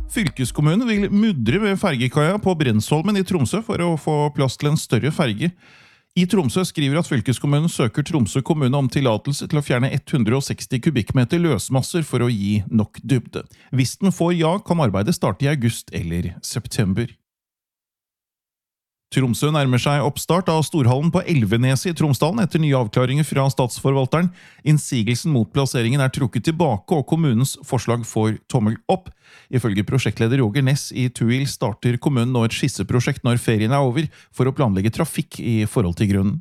Fylkeskommunen vil mudre ved fergekaia på Brensholmen i Tromsø for å få plass til en større ferge. I Tromsø skriver at fylkeskommunen søker Tromsø kommune om tillatelse til å fjerne 160 kubikkmeter løsmasser for å gi nok dybde. Hvis den får ja, kan arbeidet starte i august eller september. Tromsø nærmer seg oppstart av Storhallen på Elveneset i Tromsdalen etter nye avklaringer fra statsforvalteren. Innsigelsen mot plasseringen trukket tilbake, og kommunens forslag får tommel opp. Ifølge prosjektleder Roger Ness i TUIL starter kommunen nå et skisseprosjekt når ferien over, for å planlegge trafikk i forhold til grunnen.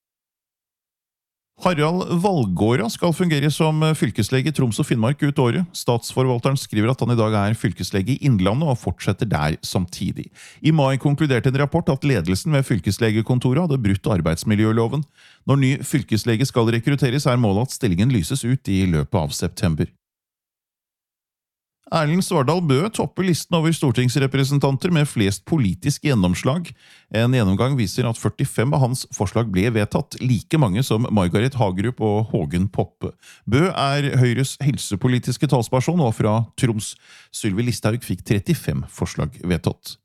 Harald Valgårda skal fungere som fylkeslege i Troms og Finnmark ut året. Statsforvalteren skriver at han i dag fylkeslege i Innlandet og fortsetter der samtidig. I mai konkluderte en rapport at ledelsen ved fylkeslegekontoret hadde brutt arbeidsmiljøloven. Når ny fylkeslege skal rekrutteres, målet at stillingen lyses ut i løpet av september. Erlend Svardal Bøe topper listen over stortingsrepresentanter med flest politisk gjennomslag. En gjennomgang viser at 45 av hans forslag ble vedtatt, like mange som Margaret Hagerup og Hågen Poppe. Bøe Høyres helsepolitiske talsperson og fra Troms. Sylvi Listhaug fikk 35 forslag vedtatt.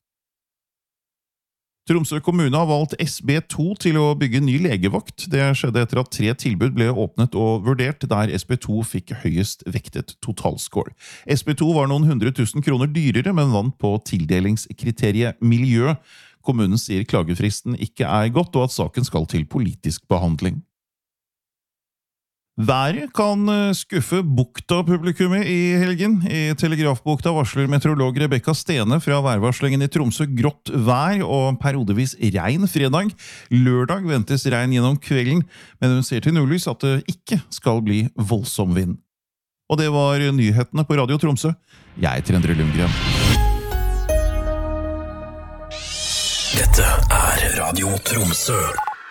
Tromsø kommune har valgt SB2 til å bygge ny legevakt. Det skjedde etter at 3 tilbud ble åpnet og vurdert, der SB2 fikk høyest vektet totalscore. SB2 var noen 100 000 kroner dyrere, men vant på tildelingskriteriet miljø. Kommunen sier klagefristen ikke godt, og at saken skal til politisk behandling. Været kan skuffe Bukta-publikummet i helgen. I Telegrafbukta varsler meteorolog Rebecca Stene fra værvarslingen i Tromsø grått vær og periodevis regn fredag. Lørdag ventes regn gjennom kvelden, men hun ser til nordlys at det ikke skal bli voldsom vind. Og det var nyhetene på Radio Tromsø. Jeg heter Endre Lundgren. Dette Radio Tromsø.